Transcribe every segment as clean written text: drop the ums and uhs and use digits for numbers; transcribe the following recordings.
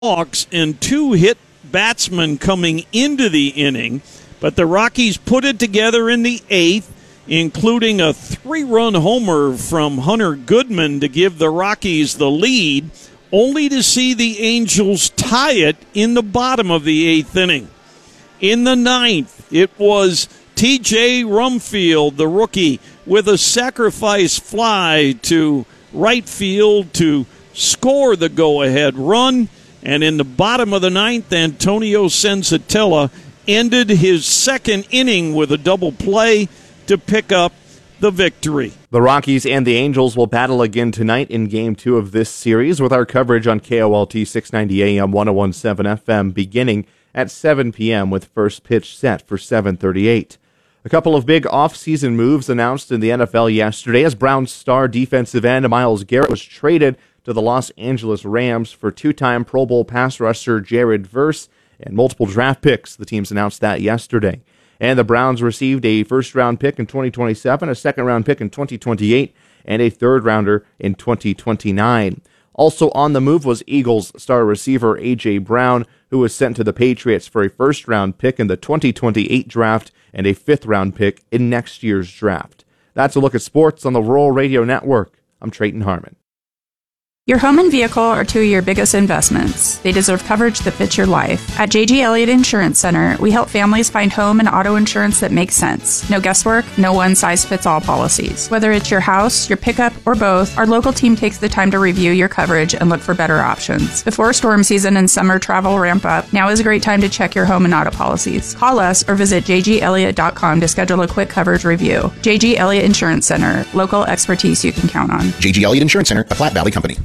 walks and 2 hit batsmen coming into the inning, but the Rockies put it together in the 8th, including a 3-run homer from Hunter Goodman to give the Rockies the lead, only to see the Angels tie it in the bottom of the 8th inning. In the 9th, it was T.J. Rumfield, the rookie, with a sacrifice fly to right field to score the go-ahead run. And in the bottom of the 9th, Antonio Senzatella ended his second inning with a double play to pick up the victory. The Rockies and the Angels will battle again tonight in Game 2 of this series with our coverage on KOLT 690 AM 1017 FM beginning at 7 p.m. with first pitch set for 7:38. A couple of big off-season moves announced in the NFL yesterday as Browns star defensive end Myles Garrett was traded to the Los Angeles Rams for 2-time Pro Bowl pass rusher Jared Verse and multiple draft picks. The teams announced that yesterday. And the Browns received a first-round pick in 2027, a second-round pick in 2028, and a third-rounder in 2029. Also on the move was Eagles star receiver A.J. Brown, who was sent to the Patriots for a first-round pick in the 2028 draft and a fifth-round pick in next year's draft. That's a look at sports on the Rural Radio Network. I'm Trayton Harmon. Your home and vehicle are 2 of your biggest investments. They deserve coverage that fits your life. At J.G. Elliott Insurance Center, we help families find home and auto insurance that makes sense. No guesswork, no one-size-fits-all policies. Whether it's your house, your pickup, or both, our local team takes the time to review your coverage and look for better options. Before storm season and summer travel ramp up, now is a great time to check your home and auto policies. Call us or visit jgelliott.com to schedule a quick coverage review. J.G. Elliott Insurance Center, local expertise you can count on. J.G. Elliott Insurance Center, a Platte Valley company.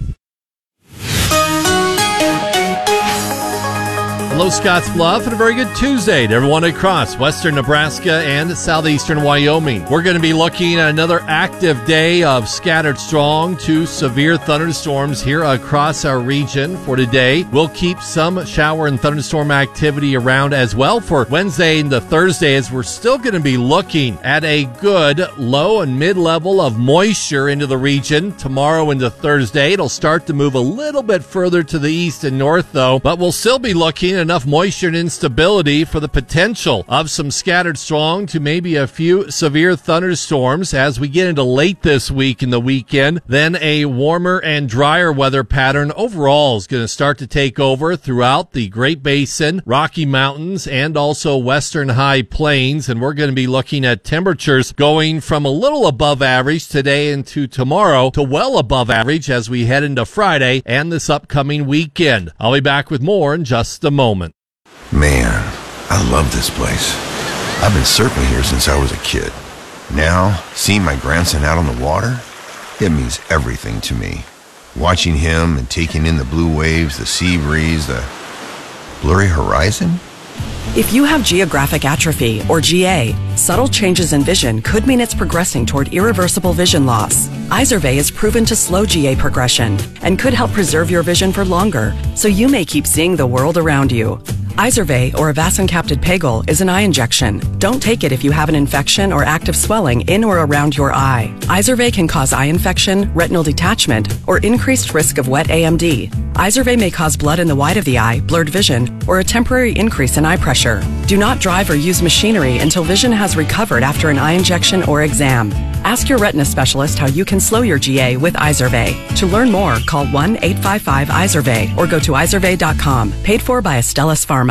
Hello, Scottsbluff, and a very good Tuesday to everyone across western Nebraska and southeastern Wyoming. We're going to be looking at another active day of scattered strong to severe thunderstorms here across our region for today. We'll keep some shower and thunderstorm activity around as well for Wednesday and the Thursday, as we're still going to be looking at a good low and mid-level of moisture into the region tomorrow into Thursday. It'll start to move a little bit further to the east and north, though, but we'll still be looking at enough moisture and instability for the potential of some scattered strong to maybe a few severe thunderstorms as we get into late this week and the weekend. Then a warmer and drier weather pattern overall is going to start to take over throughout the Great Basin, Rocky Mountains, and also western high plains. And we're going to be looking at temperatures going from a little above average today into tomorrow to well above average as we head into Friday and this upcoming weekend. I'll be back with more in just a moment. Man, I love this place. I've been surfing here since I was a kid. Now, seeing my grandson out on the water, it means everything to me. Watching him and taking in the blue waves, the sea breeze, the blurry horizon. If you have geographic atrophy, or GA, subtle changes in vision could mean it's progressing toward irreversible vision loss. Izervay is proven to slow GA progression and could help preserve your vision for longer, so you may keep seeing the world around you. Izervay, or avacincaptad pegol, is an eye injection. Don't take it if you have an infection or active swelling in or around your eye. Izervay can cause eye infection, retinal detachment, or increased risk of wet AMD. Izervay may cause blood in the white of the eye, blurred vision, or a temporary increase in eye pressure. Do not drive or use machinery until vision has recovered after an eye injection or exam. Ask your retina specialist how you can slow your GA with Izervay. To learn more, call 1-855-IZERVAY or go to izervay.com. Paid for by Astellas Pharma.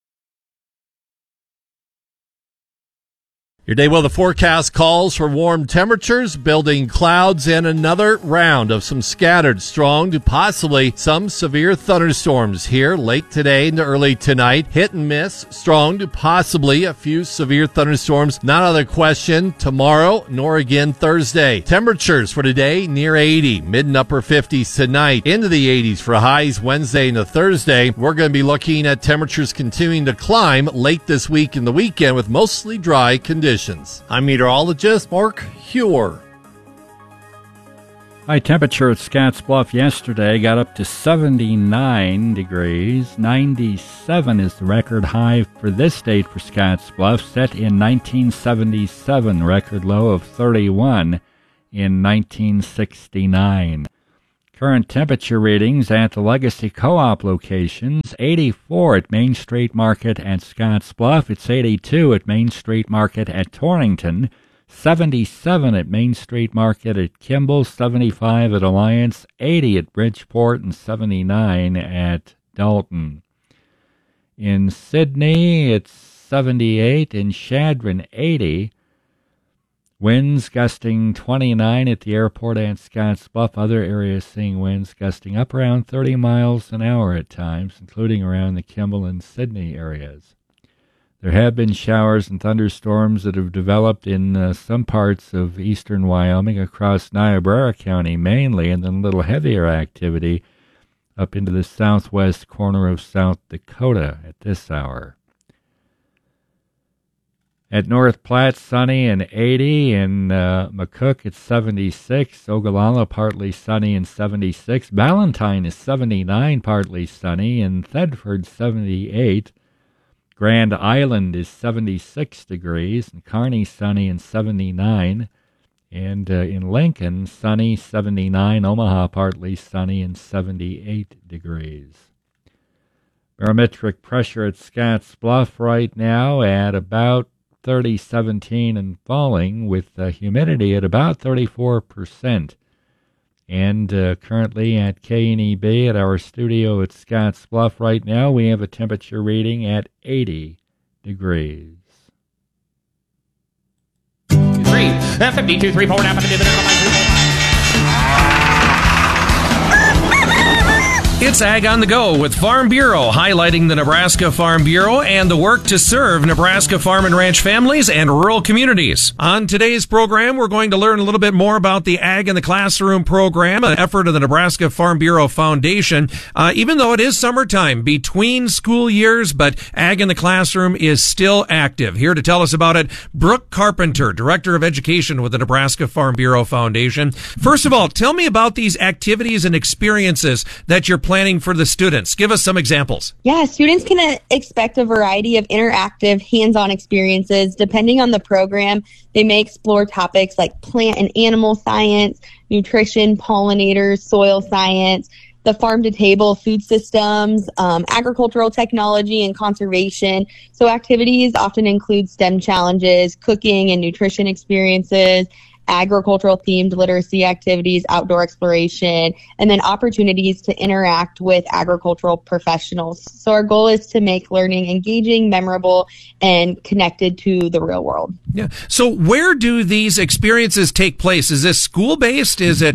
Your day weather forecast calls for warm temperatures, building clouds, and another round of some scattered strong to possibly some severe thunderstorms here late today into early tonight. Hit and miss, strong to possibly a few severe thunderstorms. Not out of the question tomorrow, nor again Thursday. Temperatures for today near 80, mid and upper 50s tonight, into the 80s for highs Wednesday into Thursday. We're going to be looking at temperatures continuing to climb late this week and the weekend with mostly dry conditions. I'm meteorologist Mark Huer. High temperature at Scottsbluff yesterday got up to 79 degrees. 97 is the record high for this date for Scottsbluff, set in 1977, record low of 31 in 1969. Current temperature readings at the Legacy Co-op locations: 84 at Main Street Market at Scottsbluff. It's 82 at Main Street Market at Torrington. 77 at Main Street Market at Kimball. 75 at Alliance. 80 at Bridgeport. And 79 at Dalton. In Sydney, it's 78. In Chadron, 80. Winds gusting 29 at the airport and Scottsbluff. Other areas seeing winds gusting up around 30 miles an hour at times, including around the Kimball and Sydney areas. There have been showers and thunderstorms that have developed in some parts of eastern Wyoming across Niobrara County mainly, and then a little heavier activity up into the southwest corner of South Dakota at this hour. At North Platte, sunny and 80. In McCook, it's 76. Ogallala, partly sunny and 76. Ballantyne is 79, partly sunny. In Thedford, 78. Grand Island is 76 degrees. And Kearney, sunny and 79. And in Lincoln, sunny, 79. Omaha, partly sunny and 78 degrees. Barometric pressure at Scottsbluff right now at about 30-17 and falling, with humidity at about 34%. And currently at KNEB at our studio at Scottsbluff right now, we have a temperature reading at 80 degrees. 52, 3, 4, now, It's Ag on the Go with Farm Bureau, highlighting the Nebraska Farm Bureau and the work to serve Nebraska farm and ranch families and rural communities. On today's program, we're going to learn a little bit more about the Ag in the Classroom program, an effort of the Nebraska Farm Bureau Foundation. Even though it is summertime between school years, but Ag in the Classroom is still active. Here to tell us about it, Brooke Carpenter, Director of Education with the Nebraska Farm Bureau Foundation. First of all, tell me about these activities and experiences that you're planning for the students. Give us some examples. Yeah, students can expect a variety of interactive, hands-on experiences. Depending on the program, they may explore topics like plant and animal science, nutrition, pollinators, soil science, the farm-to-table food systems, agricultural technology, and conservation. So activities often include STEM challenges, cooking and nutrition experiences, agricultural-themed literacy activities, outdoor exploration, and then opportunities to interact with agricultural professionals. So our goal is to make learning engaging, memorable, and connected to the real world. Yeah. So where do these experiences take place? Is this school-based? Is it,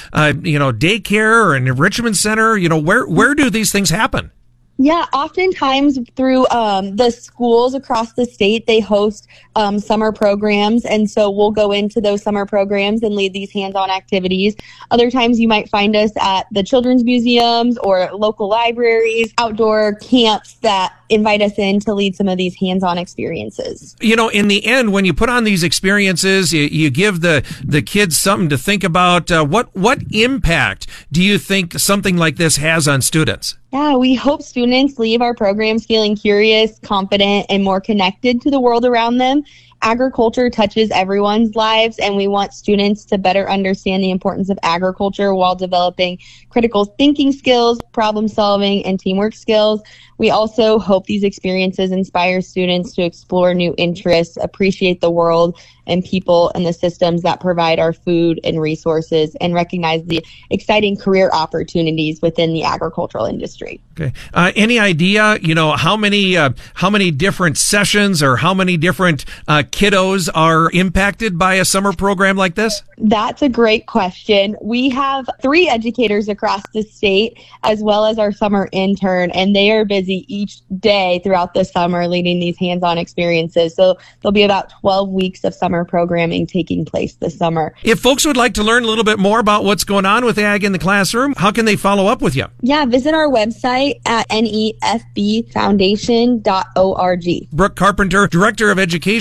daycare or an enrichment center? Where do these things happen? Yeah, oftentimes through the schools across the state, they host summer programs. And so we'll go into those summer programs and lead these hands-on activities. Other times you might find us at the children's museums or local libraries, outdoor camps that invite us in to lead some of these hands-on experiences. In the end, when you put on these experiences, you give the kids something to think about. What impact do you think something like this has on students? Yeah, we hope students leave our programs feeling curious, confident, and more connected to the world around them. Agriculture touches everyone's lives, and we want students to better understand the importance of agriculture while developing critical thinking skills, problem solving, and teamwork skills. We also hope these experiences inspire students to explore new interests, appreciate the world and people and the systems that provide our food and resources, and recognize the exciting career opportunities within the agricultural industry. Okay. Any idea, how many different sessions or how many different kiddos are impacted by a summer program like this? That's a great question. We have 3 educators across the state, as well as our summer intern, and they are busy each day throughout the summer leading these hands-on experiences. So there'll be about 12 weeks of summer programming taking place this summer. If folks would like to learn a little bit more about what's going on with Ag in the Classroom, how can they follow up with you? Yeah, visit our website at nefbfoundation.org. Brooke Carpenter, Director of Education with the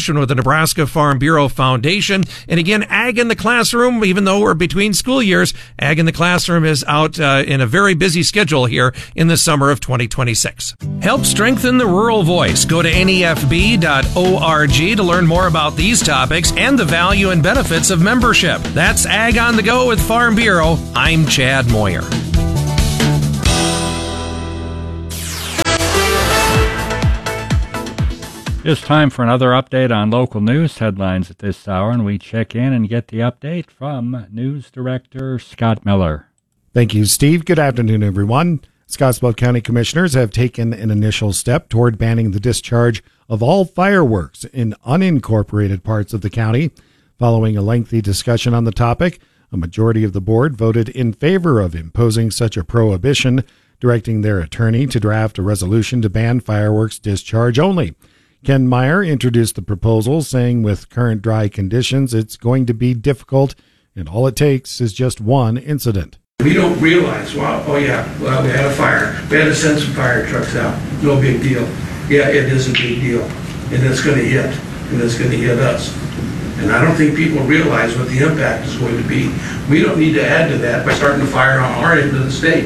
Nebraska Farm Bureau Foundation. And again, Ag in the Classroom, even though we're between school years, Ag in the Classroom is out in a very busy schedule here in the summer of 2026. Help strengthen the rural voice. Go to nefb.org to learn more about these topics and the value and benefits of membership. That's Ag on the Go with Farm Bureau. I'm Chad Moyer. It's time for another update on local news headlines at this hour, and we check in and get the update from News Director Scott Miller. Thank you, Steve. Good afternoon, everyone. Scottsbluff County Commissioners have taken an initial step toward banning the discharge of all fireworks in unincorporated parts of the county. Following a lengthy discussion on the topic, a majority of the board voted in favor of imposing such a prohibition, directing their attorney to draft a resolution to ban fireworks discharge only. Ken Meyer introduced the proposal, saying with current dry conditions, it's going to be difficult, and all it takes is just one incident. We don't realize, we had a fire. We had to send some fire trucks out. No big deal. Yeah, it is a big deal, and it's going to hit, and it's going to hit us. And I don't think people realize what the impact is going to be. We don't need to add to that by starting a fire on our end of the state.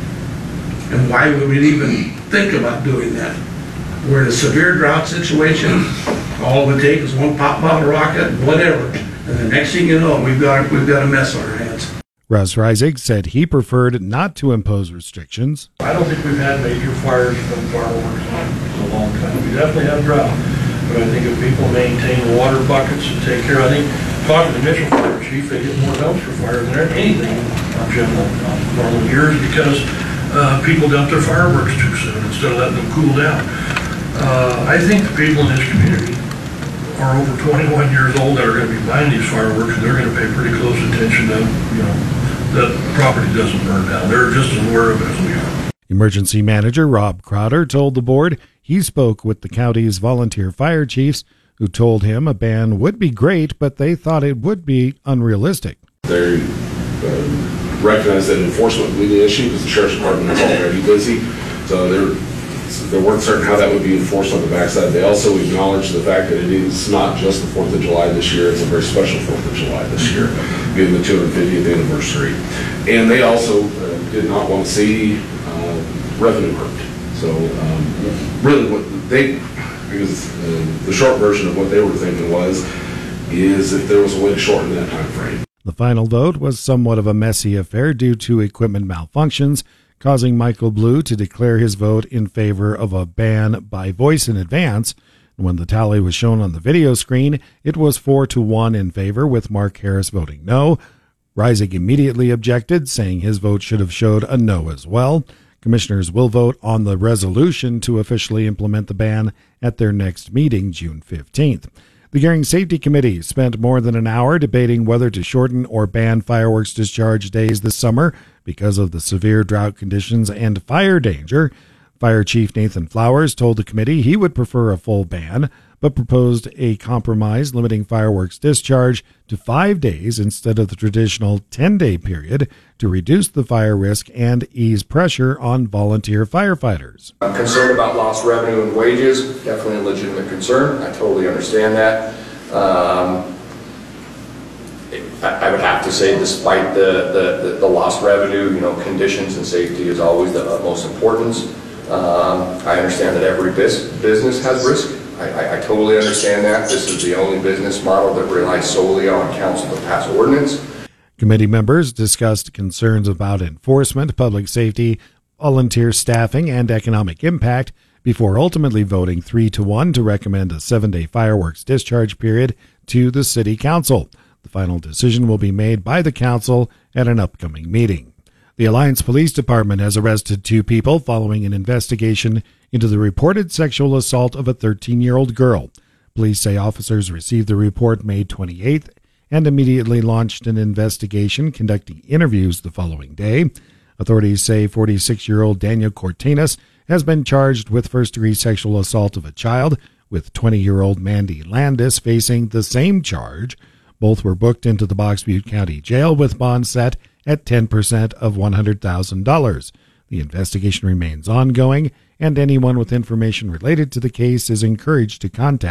And why would we even think about doing that? We're in a severe drought situation. All it would take is one pop bottle rocket, whatever, and the next thing you know, we've got a mess on our hands. Russ Reisig said he preferred not to impose restrictions. I don't think we've had major fires from fireworks in a long time. We definitely have drought, but I think if people maintain water buckets and take care, I think talking to the Mitchell Fire Chief, they get more dumpster fires than anything in general normal years because people dump their fireworks too soon instead of letting them cool down. I think the people in this community are over 21 years old that are going to be buying these fireworks, and they're going to pay pretty close attention to, that property doesn't burn down. They're just as aware of it as we are. Emergency Manager Rob Crowder told the board he spoke with the county's volunteer fire chiefs, who told him a ban would be great, but they thought it would be unrealistic. They recognize that enforcement would be the issue because the Sheriff's Department is already busy, so they weren't certain how that would be enforced on the backside. They also acknowledged the fact that it is not just the 4th of July this year, it's a very special 4th of July this year, being the 250th anniversary. And they also did not want to see revenue hurt. So really the short version of what they were thinking is if there was a way to shorten that time frame. The final vote was somewhat of a messy affair due to equipment malfunctions, causing Michael Blue to declare his vote in favor of a ban by voice in advance. When the tally was shown on the video screen, it was 4-1 in favor, with Mark Harris voting no. Reisig immediately objected, saying his vote should have showed a no as well. Commissioners will vote on the resolution to officially implement the ban at their next meeting, June 15th. The Gering Safety Committee spent more than an hour debating whether to shorten or ban fireworks discharge days this summer because of the severe drought conditions and fire danger. Fire Chief Nathan Flowers told the committee he would prefer a full ban, but proposed a compromise limiting fireworks discharge to 5 days instead of the traditional 10-day period to reduce the fire risk and ease pressure on volunteer firefighters. I'm concerned about lost revenue and wages, definitely a legitimate concern. I totally understand that. I would have to say, despite the lost revenue, conditions and safety is always the utmost importance. I understand that every business has risk. I totally understand that. This is the only business model that relies solely on council to pass ordinance. Committee members discussed concerns about enforcement, public safety, volunteer staffing, and economic impact before ultimately voting 3-1 to recommend a 7-day fireworks discharge period to the City Council. The final decision will be made by the Council at an upcoming meeting. The Alliance Police Department has arrested 2 people following an investigation into the reported sexual assault of a 13-year-old girl. Police say officers received the report May 28th and immediately launched an investigation, conducting interviews the following day. Authorities say 46-year-old Daniel Cortinas has been charged with first-degree sexual assault of a child, with 20-year-old Mandy Landis facing the same charge. Both were booked into the Box Butte County Jail with bond set at 10% of $100,000. The investigation remains ongoing, and anyone with information related to the case is encouraged to contact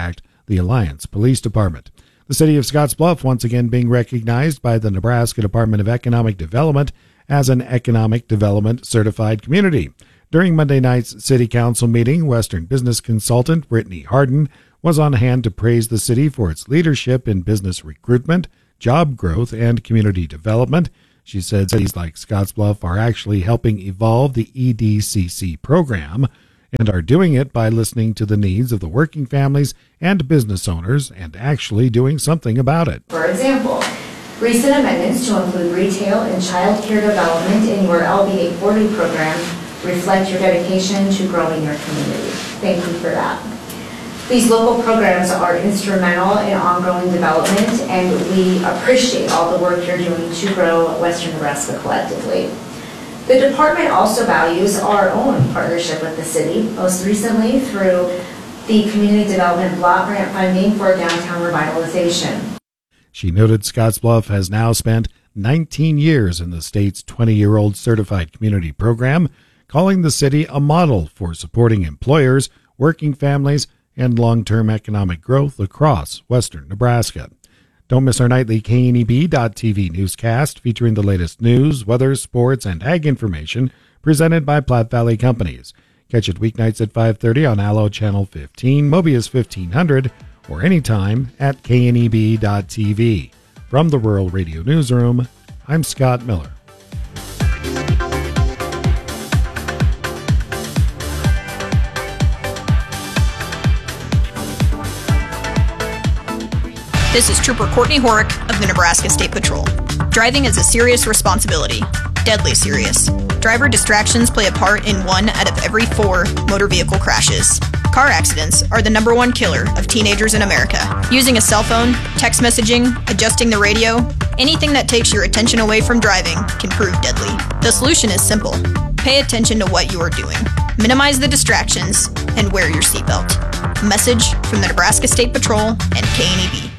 the Alliance Police Department. The city of Scottsbluff once again being recognized by the Nebraska Department of Economic Development as an Economic Development Certified Community. During Monday night's City Council meeting, Western business consultant Brittany Harden was on hand to praise the city for its leadership in business recruitment, job growth, and community development. She said cities like Scottsbluff are actually helping evolve the EDCC program and are doing it by listening to the needs of the working families and business owners and actually doing something about it. For example, recent amendments to include retail and child care development in your LBA 40 program reflect your dedication to growing your community. Thank you for that. These local programs are instrumental in ongoing development, and we appreciate all the work you're doing to grow Western Nebraska collectively. The department also values our own partnership with the city, most recently through the Community Development Block Grant funding for downtown revitalization. She noted Scottsbluff has now spent 19 years in the state's 20-year-old Certified Community Program, calling the city a model for supporting employers, working families, and long-term economic growth across Western Nebraska. Don't miss our nightly KNEB.TV newscast featuring the latest news, weather, sports, and ag information presented by Platte Valley Companies. Catch it weeknights at 5:30 on Allo Channel 15, Mobius 1500, or anytime at KNEB.TV. From the Rural Radio Newsroom, I'm Scott Miller. This is Trooper Courtney Horick of the Nebraska State Patrol. Driving is a serious responsibility, deadly serious. Driver distractions play a part in 1 out of every 4 motor vehicle crashes. Car accidents are the #1 killer of teenagers in America. Using a cell phone, text messaging, adjusting the radio, anything that takes your attention away from driving can prove deadly. The solution is simple. Pay attention to what you are doing. Minimize the distractions and wear your seatbelt. A message from the Nebraska State Patrol and KNEB.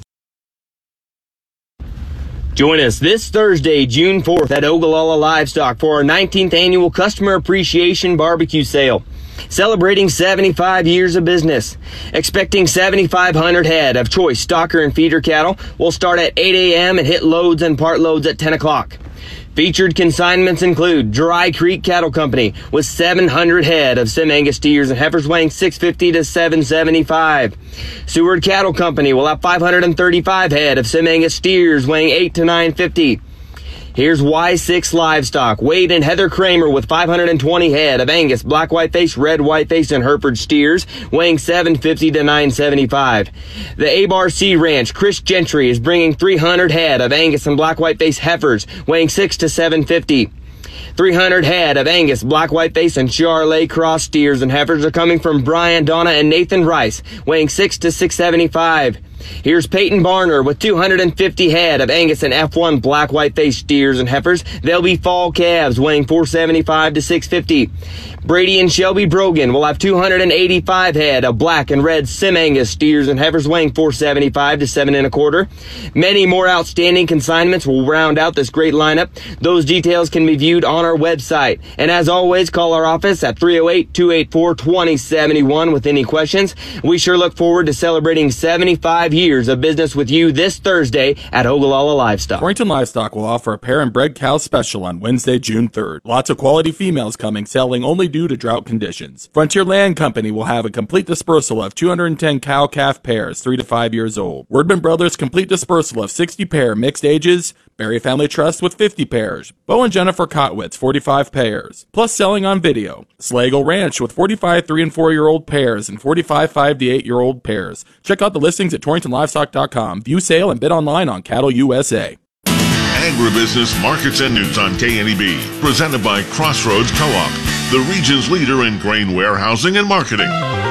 Join us this Thursday, June 4th at Ogallala Livestock for our 19th annual Customer Appreciation Barbecue Sale. Celebrating 75 years of business. Expecting 7,500 head of choice stocker and feeder cattle will start at 8 a.m. and hit loads and part loads at 10 o'clock. Featured consignments include Dry Creek Cattle Company with 700 head of Sim-Angus steers and heifers weighing 650 to 775. Seward Cattle Company will have 535 head of Sim-Angus steers weighing 8 to 950. Here's Y6 Livestock, Wade and Heather Kramer with 520 head of Angus, black whiteface, red whiteface, and Hereford steers, weighing 750 to 975. The Abar Sea Ranch, Chris Gentry is bringing 300 head of Angus and black whiteface heifers, weighing 6 to 750. 300 head of Angus, black whiteface, and Charolais cross steers and heifers are coming from Brian, Donna, and Nathan Rice, weighing 6 to 675. Here's Peyton Barner with 250 head of Angus and F1 black whiteface steers and heifers. They'll be fall calves weighing 475 to 650. Brady and Shelby Brogan will have 285 head of black and red Sim-Angus steers and heifers weighing 475 to 7 1/4. Many more outstanding consignments will round out this great lineup. Those details can be viewed on our website. And as always, call our office at 308-284-2071 with any questions. We sure look forward to celebrating 75 years of business with you this Thursday at Ogallala Livestock. Torrington Livestock will offer a pair and bred cow special on Wednesday, June 3rd. Lots of quality females coming, selling only due to drought conditions. Frontier Land Company will have a complete dispersal of 210 cow-calf pairs, 3 to 5 years old. Wordman Brothers complete dispersal of 60 pair mixed ages. Berry Family Trust with 50 pairs. Bo and Jennifer Kotwitz, 45 pairs. Plus selling on video. Slagle Ranch with 45 3- and 4-year-old pairs and 45 5- to 8-year-old pairs. Check out the listings at TorringtonLivestock.com. View sale and bid online on Cattle USA. Agribusiness Markets and News on KNEB. Presented by Crossroads Co-op, the region's leader in grain warehousing and marketing.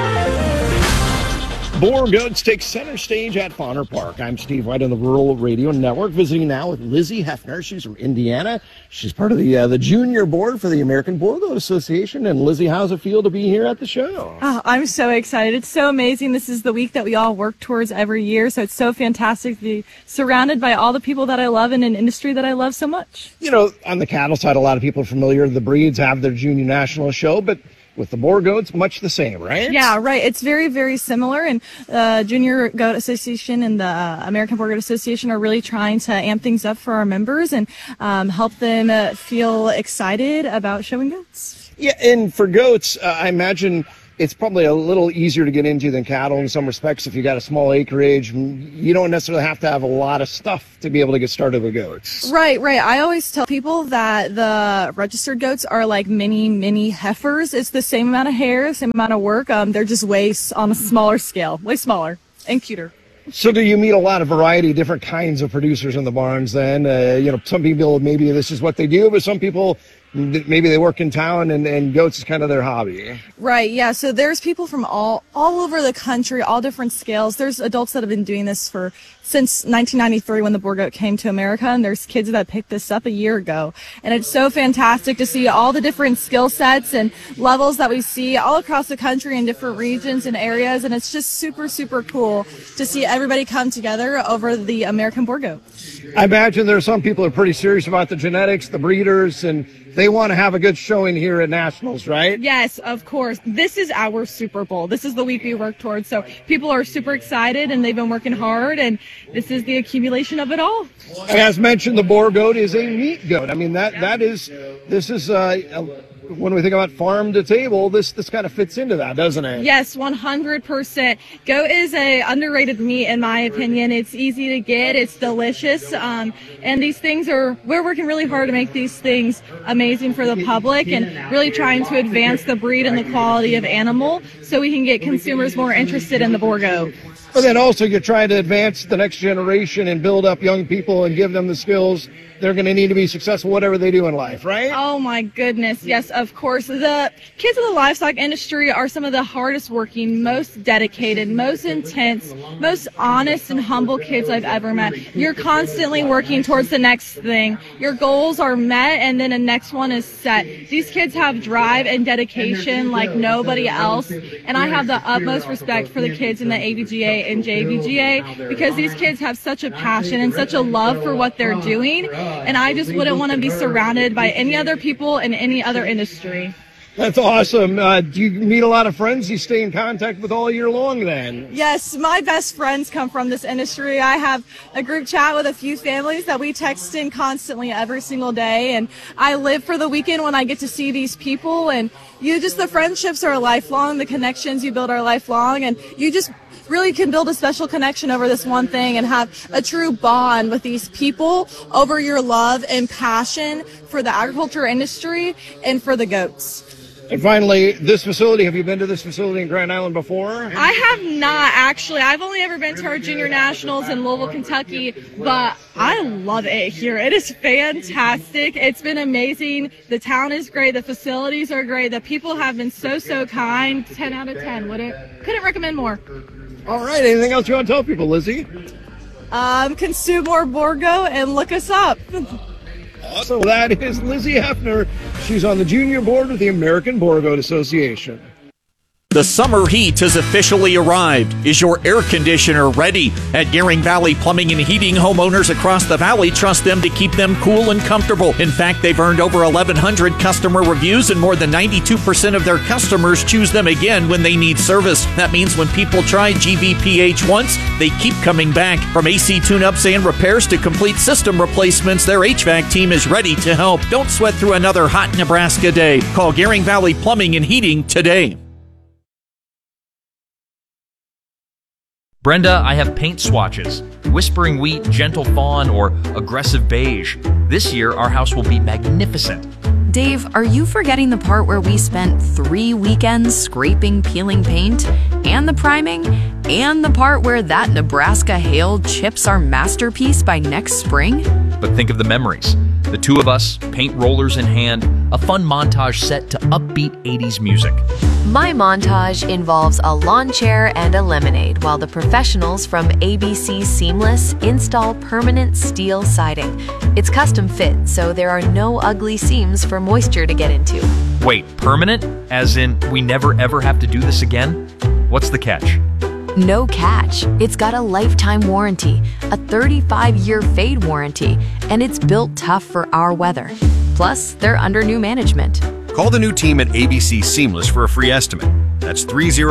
Boar Goods takes center stage at Fauner Park. I'm Steve White on the Rural Radio Network, visiting now with Lizzie Hefner. She's from Indiana. She's part of the junior board for the American Boar Goat Association. And Lizzie, how's it feel to be here at the show? Oh, I'm so excited. It's so amazing. This is the week that we all work towards every year, so it's so fantastic to be surrounded by all the people that I love in an industry that I love so much. You know, on the cattle side, a lot of people are familiar. The breeds have their junior national show, but with the Boer goats, much the same, right? Yeah, right. It's very, very similar. And Junior Goat Association and the American Boer Goat Association are really trying to amp things up for our members and help them feel excited about showing goats. Yeah, and for goats, I imagine it's probably a little easier to get into than cattle in some respects. If you got a small acreage, you don't necessarily have to have a lot of stuff to be able to get started with goats. Right. I always tell people that the registered goats are like mini heifers. It's the same amount of hair, same amount of work. They're just way on a smaller scale, way smaller and cuter. So do you meet a lot of variety, different kinds of producers in the barns then? Some people, maybe this is what they do, but some people, maybe they work in town and goats is kind of their hobby. Right, yeah. So there's people from all over the country, all different scales. There's adults that have been doing this since 1993 when the Boer goat came to America, and there's kids that picked this up a year ago. And it's so fantastic to see all the different skill sets and levels that we see all across the country in different regions and areas, and it's just super, super cool to see everybody come together over the American Boer goat. I imagine there are some people who are pretty serious about the genetics, the breeders, and they want to have a good showing here at Nationals, right? Yes, of course. This is our Super Bowl. This is the week we work towards. So people are super excited and they've been working hard, and this is the accumulation of it all. And as mentioned, the Boer goat is a meat goat. I mean, when we think about farm to table, this kind of fits into that, doesn't it? Yes, 100%. Goat is a underrated meat, in my opinion. It's easy to get. It's delicious. And these things we're working really hard to make these things amazing for the public and really trying to advance the breed and the quality of animal so we can get consumers more interested in the Boer goat. But then also you're trying to advance the next generation and build up young people and give them the skills they're going to need to be successful whatever they do in life, right? Oh my goodness, yes, of course. The kids in the livestock industry are some of the hardest working, most dedicated, most intense, most honest and humble kids I've ever met. You're constantly working towards the next thing. Your goals are met and then the next one is set. These kids have drive and dedication like nobody else, and I have the utmost respect for the kids in the ABGA and JBGA because these kids have such a passion and such a love for what they're doing, and I just wouldn't want to be surrounded by any other people in any other industry. That's awesome. Do you meet a lot of friends you stay in contact with all year long then? Yes, my best friends come from this industry. I have a group chat with a few families that we text in constantly every single day, and I live for the weekend when I get to see these people, and the friendships are lifelong, the connections you build are lifelong, and you just really can build a special connection over this one thing and have a true bond with these people over your love and passion for the agriculture industry and for the goats. And finally, this facility, have you been to this facility in Grand Island before? I have not, actually. I've only ever been to our Junior Nationals in Louisville, Kentucky, but I love it here. It is fantastic. It's been amazing. The town is great. The facilities are great. The people have been so kind. 10 out of 10. Couldn't recommend more. All right. Anything else you want to tell people, Lizzie? Consume more Boer goat and look us up. So that is Lizzie Hefner. She's on the junior board of the American Boer Goat Association. The summer heat has officially arrived. Is your air conditioner ready? At Gearing Valley Plumbing and Heating, homeowners across the valley trust them to keep them cool and comfortable. In fact, they've earned over 1,100 customer reviews, and more than 92% of their customers choose them again when they need service. That means when people try GVPH once, they keep coming back. From AC tune-ups and repairs to complete system replacements, their HVAC team is ready to help. Don't sweat through another hot Nebraska day. Call Gearing Valley Plumbing and Heating today. Brenda, I have paint swatches. Whispering Wheat, Gentle Fawn, or Aggressive Beige. This year, our house will be magnificent. Dave, are you forgetting the part where we spent 3 weekends scraping, peeling paint, and the priming, and the part where that Nebraska hail chips our masterpiece by next spring? But think of the memories. The two of us, paint rollers in hand, a fun montage set to upbeat 80s music. My montage involves a lawn chair and a lemonade, while the professionals from ABC Seamless install permanent steel siding. It's custom fit, so there are no ugly seams for moisture to get into. Wait, permanent? As in, we never ever have to do this again? What's the catch? No catch. It's got a lifetime warranty, a 35-year fade warranty, and it's built tough for our weather. Plus, they're under new management. Call the new team at ABC Seamless for a free estimate. That's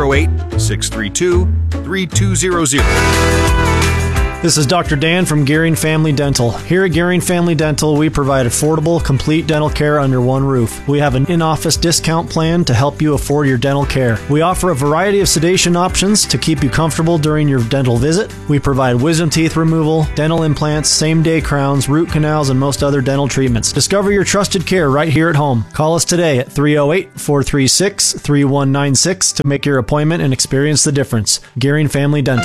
308-632-3200. This is Dr. Dan from Gearing Family Dental. Here at Gearing Family Dental, we provide affordable, complete dental care under one roof. We have an in-office discount plan to help you afford your dental care. We offer a variety of sedation options to keep you comfortable during your dental visit. We provide wisdom teeth removal, dental implants, same-day crowns, root canals, and most other dental treatments. Discover your trusted care right here at home. Call us today at 308-436-3196 to make your appointment and experience the difference. Gearing Family Dental.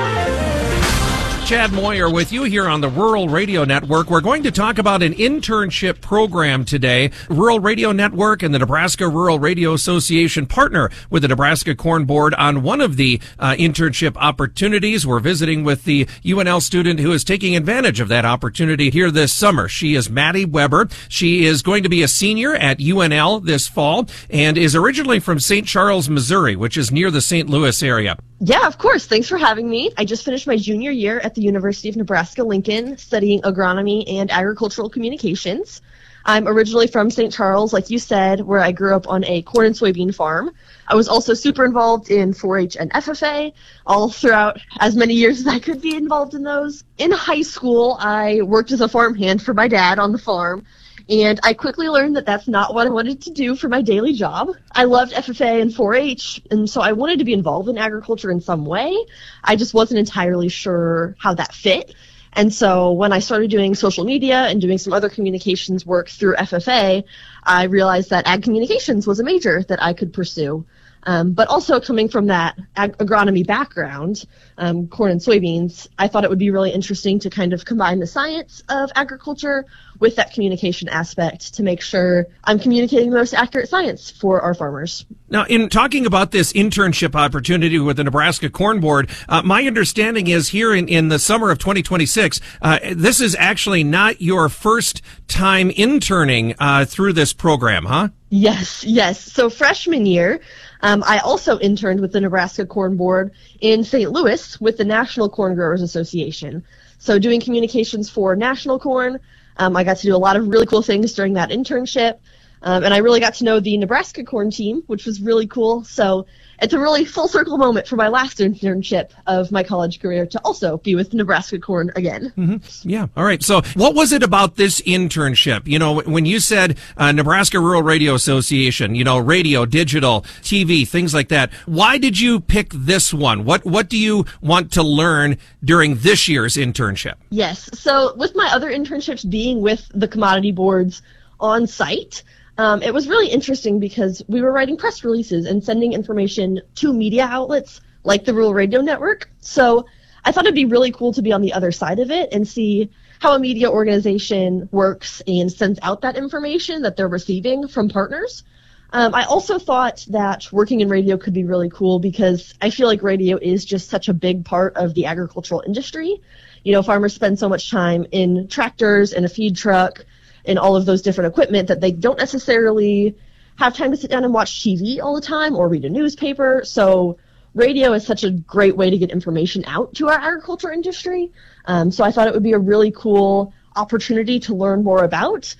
Chad Moyer with you here on the Rural Radio Network. We're going to talk about an internship program today. Rural Radio Network and the Nebraska Rural Radio Association partner with the Nebraska Corn Board on one of the internship opportunities. We're visiting with the UNL student who is taking advantage of that opportunity here this summer. She is Maddie Weber. She is going to be a senior at UNL this fall and is originally from St. Charles, Missouri, which is near the St. Louis area. Yeah, of course. Thanks for having me. I just finished my junior year at the University of Nebraska-Lincoln studying agronomy and agricultural communications. I'm originally from St. Charles, like you said, where I grew up on a corn and soybean farm. I was also super involved in 4-H and FFA all throughout as many years as I could be involved in those. In high school, I worked as a farmhand for my dad on the farm. And I quickly learned that that's not what I wanted to do for my daily job. I loved FFA and 4-H, and so I wanted to be involved in agriculture in some way. I just wasn't entirely sure how that fit. And so when I started doing social media and doing some other communications work through FFA, I realized that ag communications was a major that I could pursue. But also coming from that agronomy background, corn and soybeans, I thought it would be really interesting to kind of combine the science of agriculture with that communication aspect to make sure I'm communicating the most accurate science for our farmers. Now, in talking about this internship opportunity with the Nebraska Corn Board, my understanding is here in the summer of 2026, this is actually not your first time interning through this program, huh? Yes. So freshman year, I also interned with the Nebraska Corn Board in St. Louis with the National Corn Growers Association. So doing communications for national corn, I got to do a lot of really cool things during that internship. And I really got to know the Nebraska corn team, which was really cool. So it's a really full circle moment for my last internship of my college career to also be with Nebraska corn again. Mm-hmm. Yeah. All right. So what was it about this internship? You know, when you said Nebraska Rural Radio Association, you know, radio, digital, TV, things like that, why did you pick this one? What do you want to learn during this year's internship? Yes. So with my other internships being with the commodity boards on site, it was really interesting because we were writing press releases and sending information to media outlets like the Rural Radio Network. So I thought it'd be really cool to be on the other side of it and see how a media organization works and sends out that information that they're receiving from partners. I also thought that working in radio could be really cool because I feel like radio is just such a big part of the agricultural industry. You know, farmers spend so much time in tractors and a feed truck and all of those different equipment that they don't necessarily have time to sit down and watch TV all the time or read a newspaper. So radio is such a great way to get information out to our agriculture industry. So I thought it would be a really cool opportunity to learn more about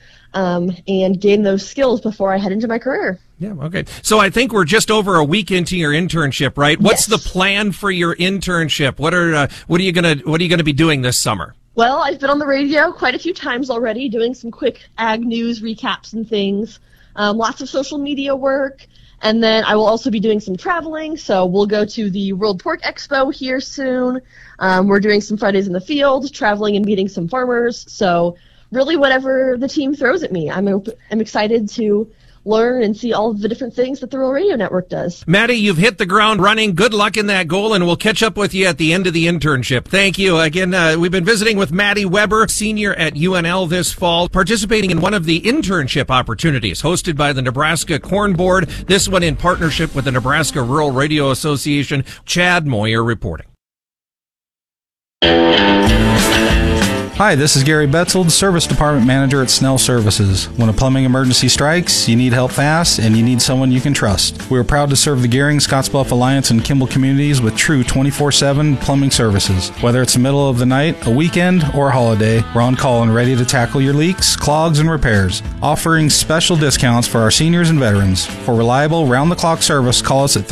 and gain those skills before I head into my career. Yeah, okay. So I think we're just over a week into your internship, right? What's the plan for your internship? What are you gonna be doing this summer? Well, I've been on the radio quite a few times already, doing some quick ag news recaps and things, lots of social media work, and then I will also be doing some traveling, so we'll go to the World Pork Expo here soon. We're doing some Fridays in the Field, traveling and meeting some farmers, so really whatever the team throws at me, I'm excited to learn and see all of the different things that the Rural Radio Network does. Maddie, you've hit the ground running. Good luck in that goal, and we'll catch up with you at the end of the internship. Thank you. Again, we've been visiting with Maddie Weber, senior at UNL this fall, participating in one of the internship opportunities hosted by the Nebraska Corn Board, this one in partnership with the Nebraska Rural Radio Association. Chad Moyer reporting. Hi, this is Gary Betzold, Service Department Manager at Snell Services. When a plumbing emergency strikes, you need help fast, and you need someone you can trust. We are proud to serve the Gehring, Scottsbluff Alliance, and Kimball communities with true 24/7 plumbing services. Whether it's the middle of the night, a weekend, or a holiday, we're on call and ready to tackle your leaks, clogs, and repairs, offering special discounts for our seniors and veterans. For reliable, round-the-clock service, call us at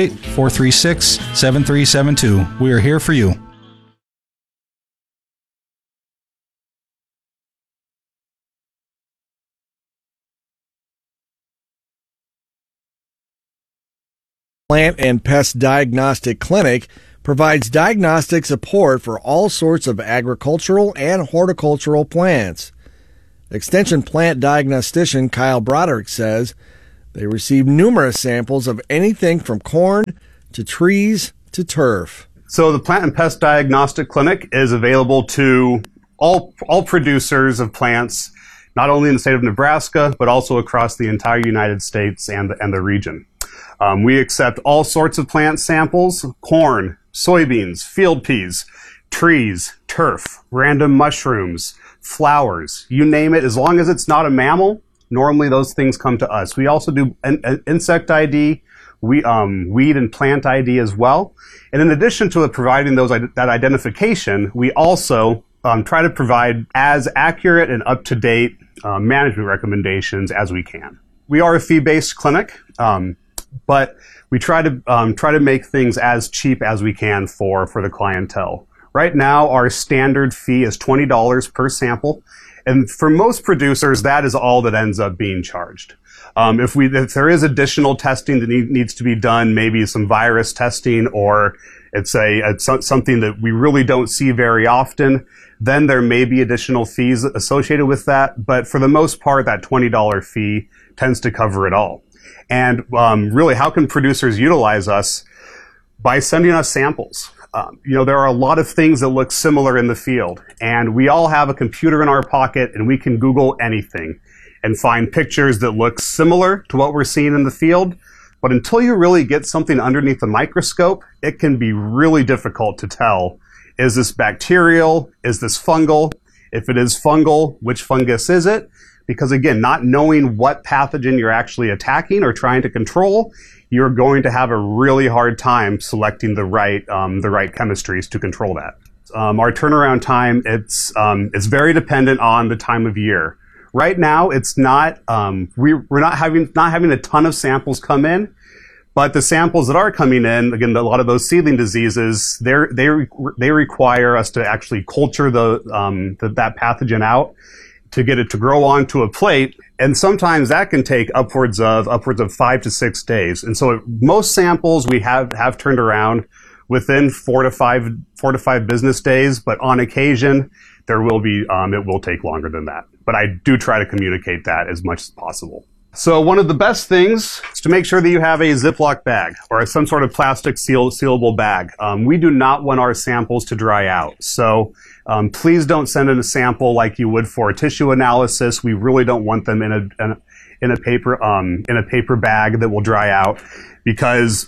308-436-7372. We are here for you. Plant and Pest Diagnostic Clinic provides diagnostic support for all sorts of agricultural and horticultural plants. Extension plant diagnostician Kyle Broderick says they receive numerous samples of anything from corn to trees to turf. So the Plant and Pest Diagnostic Clinic is available to all producers of plants, not only in the state of Nebraska, but also across the entire United States and the region. We accept all sorts of plant samples: corn, soybeans, field peas, trees, turf, random mushrooms, flowers, you name it. As long as it's not a mammal, normally those things come to us. We also do an insect ID, weed and plant ID as well. And in addition to providing that identification, we also try to provide as accurate and up-to-date management recommendations as we can. We are a fee-based clinic, but we try to make things as cheap as we can for the clientele. Right now, our standard fee is $20 per sample, and for most producers, that is all that ends up being charged. If there is additional testing that needs to be done, maybe some virus testing, or it's something that we really don't see very often, then there may be additional fees associated with that. But for the most part, that $20 fee tends to cover it all. And really, how can producers utilize us? By sending us samples. There are a lot of things that look similar in the field, and we all have a computer in our pocket, and we can Google anything and find pictures that look similar to what we're seeing in the field. But until you really get something underneath the microscope, it can be really difficult to tell, is this bacterial? Is this fungal? If it is fungal, which fungus is it? Because again, not knowing what pathogen you're actually attacking or trying to control, you're going to have a really hard time selecting the right chemistries to control that. Our turnaround time, it's very dependent on the time of year. Right now, it's not we're not having a ton of samples come in, but the samples that are coming in, again, a lot of those seedling diseases, they require us to actually culture that pathogen out to get it to grow onto a plate, and sometimes that can take upwards of 5 to 6 days. And so most samples we have turned around within 4 to 5 business days, but on occasion there will be it will take longer than that. But I do try to communicate that as much as possible. So one of the best things is to make sure that you have a Ziploc bag or some sort of plastic sealable bag. We do not want our samples to dry out. So please don't send in a sample like you would for a tissue analysis. We really don't want them in a paper bag that will dry out, because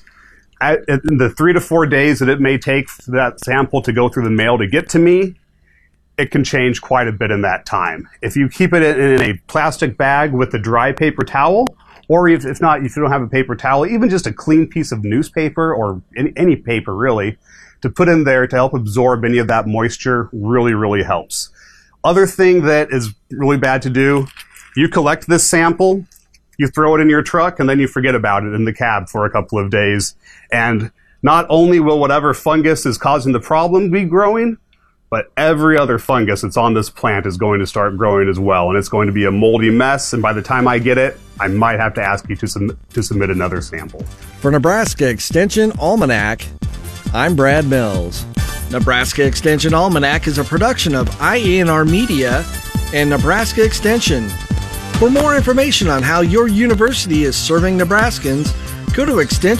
in the 3 to 4 days that it may take for that sample to go through the mail to get to me, it can change quite a bit in that time. If you keep it in a plastic bag with a dry paper towel, or if you don't have a paper towel, even just a clean piece of newspaper or any paper really, to put in there to help absorb any of that moisture really, really helps. Other thing that is really bad to do, you collect this sample, you throw it in your truck, and then you forget about it in the cab for a couple of days. And not only will whatever fungus is causing the problem be growing, but every other fungus that's on this plant is going to start growing as well, and it's going to be a moldy mess, and by the time I get it, I might have to ask you to submit another sample. For Nebraska Extension Almanac, I'm Brad Mills. Nebraska Extension Almanac is a production of IANR Media and Nebraska Extension. For more information on how your university is serving Nebraskans, go to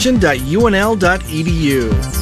extension.unl.edu.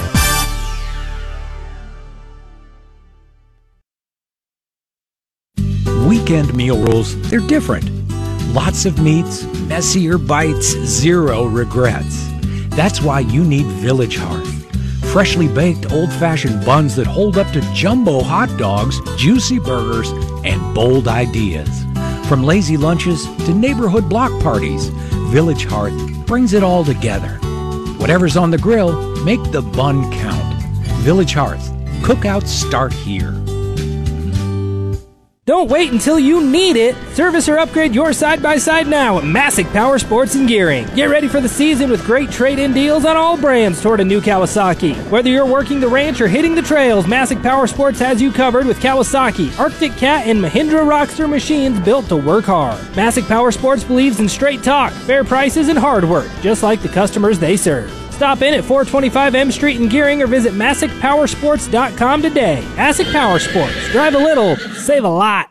Weekend meal rules, they're different. Lots of meats, messier bites, zero regrets. That's why you need Village Hearth. freshly baked old-fashioned buns that hold up to jumbo hot dogs, juicy burgers, and bold ideas. From lazy lunches to neighborhood block parties, Village Hearth brings it all together. Whatever's on the grill, make the bun count. Village Hearth. Cookouts start here. Don't wait until you need it. Service or upgrade your side-by-side now at Masick Power Sports in Gearing. Get ready for the season with great trade-in deals on all brands toward a new Kawasaki. Whether you're working the ranch or hitting the trails, Masick Power Sports has you covered with Kawasaki, Arctic Cat, and Mahindra Rockster machines built to work hard. Masick Power Sports believes in straight talk, fair prices, and hard work, just like the customers they serve. Stop in at 425 M Street in Gearing or visit MasickPowersports.com today. Masick Power Sports. Drive a little, save a lot.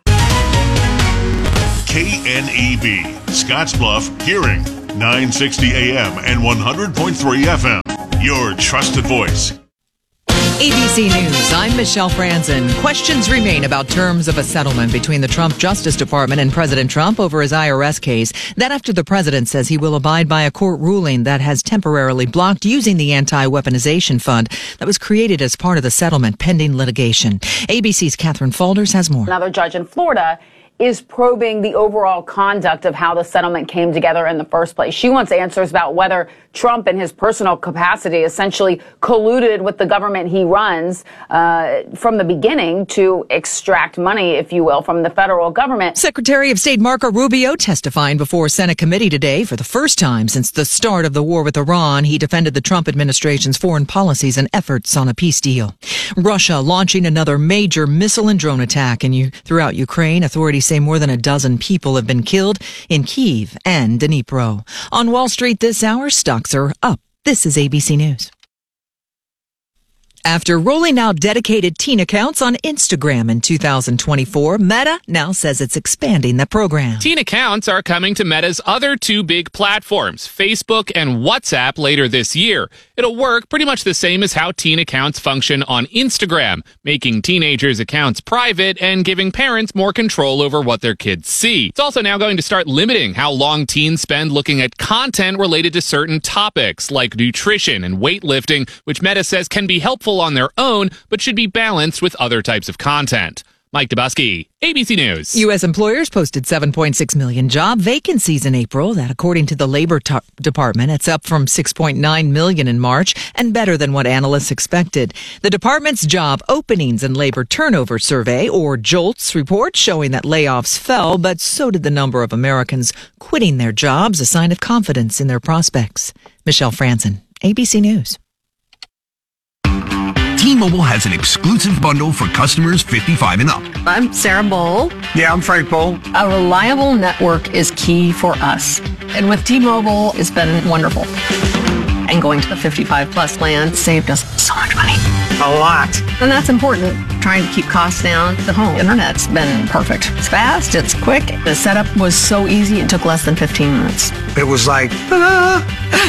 KNEB, Scottsbluff, Gearing, 960 AM and 100.3 FM. Your trusted voice. ABC News, I'm Michelle Franzen. Questions remain about terms of a settlement between the Trump Justice Department and President Trump over his IRS case. That after the president says he will abide by a court ruling that has temporarily blocked using the anti-weaponization fund that was created as part of the settlement pending litigation. ABC's Catherine Falders has more. Another judge in Florida is probing the overall conduct of how the settlement came together in the first place. She wants answers about whether Trump in his personal capacity essentially colluded with the government he runs from the beginning to extract money, if you will, from the federal government. Secretary of State Marco Rubio testifying before a Senate committee today for the first time since the start of the war with Iran. He defended the Trump administration's foreign policies and efforts on a peace deal. Russia launching another major missile and drone attack throughout Ukraine. Authorities say more than a dozen people have been killed in Kyiv and Dnipro. On Wall Street this hour, stocks are up. This is ABC News. After rolling out dedicated teen accounts on Instagram in 2024, Meta now says it's expanding the program. Teen accounts are coming to Meta's other two big platforms, Facebook and WhatsApp, later this year. It'll work pretty much the same as how teen accounts function on Instagram, making teenagers' accounts private and giving parents more control over what their kids see. It's also now going to start limiting how long teens spend looking at content related to certain topics like nutrition and weightlifting, which Meta says can be helpful on their own, but should be balanced with other types of content. Mike Dubusky, ABC News. U.S. employers posted 7.6 million job vacancies in April. That, according to the Labor Department, it's up from 6.9 million in March and better than what analysts expected. The department's job openings and labor turnover survey, or JOLTS, report showing that layoffs fell, but so did the number of Americans quitting their jobs, a sign of confidence in their prospects. Michelle Franzen, ABC News. T-Mobile has an exclusive bundle for customers 55 and up. I'm Sarah Bowl. Yeah, I'm Frank Bowl. A reliable network is key for us. And with T-Mobile, it's been wonderful. And going to the 55 plus plan saved us so much money. A lot. And that's important. Trying to keep costs down. The home internet's been perfect. It's fast, it's quick. The setup was so easy, it took less than 15 minutes. It was like, ta-da!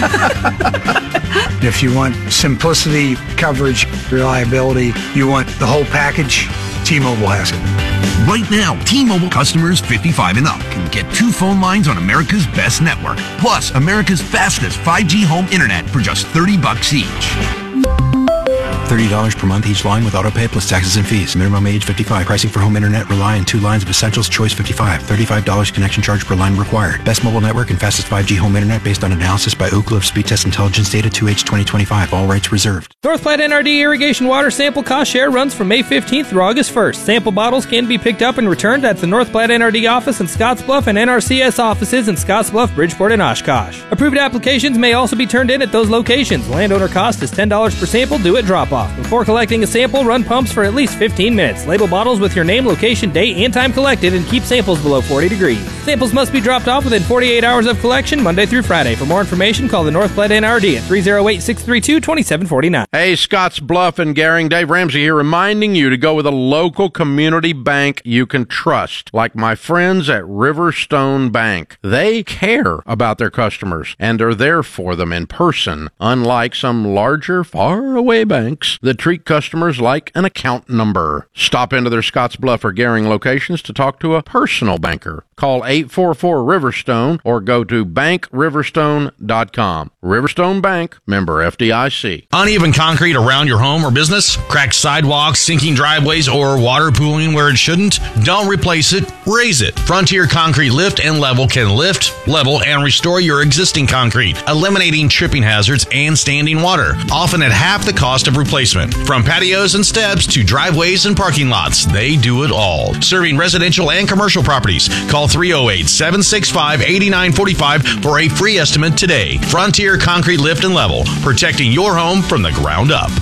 If you want simplicity, coverage, reliability, you want the whole package, T-Mobile has it. Right now, T-Mobile customers 55 and up can get 2 phone lines on America's best network, plus America's fastest 5G home internet for just $30 each. $30 per month each line with autopay plus taxes and fees. Minimum age 55. Pricing for home internet rely on 2 lines of Essentials Choice 55. $35 connection charge per line required. Best mobile network and fastest 5G home internet based on analysis by Ookla of Speed Test Intelligence data 2H 2025. All rights reserved. North Platte NRD irrigation water sample cost share runs from May 15th through August 1st. Sample bottles can be picked up and returned at the North Platte NRD office in Scottsbluff and NRCS offices in Scottsbluff, Bridgeport, and Oshkosh. Approved applications may also be turned in at those locations. Landowner cost is $10 per sample due at drop-off. Before collecting a sample, run pumps for at least 15 minutes. Label bottles with your name, location, date, and time collected, and keep samples below 40 degrees. Samples must be dropped off within 48 hours of collection, Monday through Friday. For more information, call the North Platte NRD at 308-632-2749. Hey, Scottsbluff and Gering, Dave Ramsey here, reminding you to go with a local community bank you can trust, like my friends at Riverstone Bank. They care about their customers and are there for them in person, unlike some larger, faraway banks. banks that treat customers like an account number. Stop into their Scottsbluff or Gehring locations to talk to a personal banker. Call 844-RIVERSTONE or go to bankriverstone.com. Riverstone Bank, member FDIC. Uneven concrete around your home or business? Cracked sidewalks, sinking driveways, or water pooling where it shouldn't? Don't replace it, raise it. Frontier Concrete Lift and Level can lift, level, and restore your existing concrete, eliminating tripping hazards and standing water, often at half the cost of replacement. From patios and steps to driveways and parking lots, they do it all. Serving residential and commercial properties. Call 308-765-8945 for a free estimate today. Frontier Concrete Lift and Level, protecting your home from the ground up.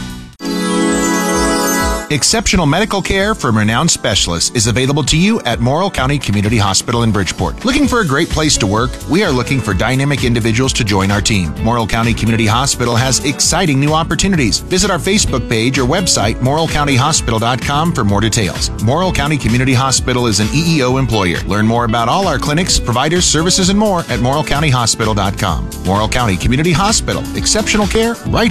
Exceptional medical care from renowned specialists is available to you at Morrill County Community Hospital in Bridgeport. Looking for a great place to work? We are looking for dynamic individuals to join our team. Morrill County Community Hospital has exciting new opportunities. Visit our Facebook page or website, morrillcountyhospital.com, for more details. Morrill County Community Hospital is an EEO employer. Learn more about all our clinics, providers, services, and more at morrillcountyhospital.com. Morrill County Community Hospital. Exceptional care right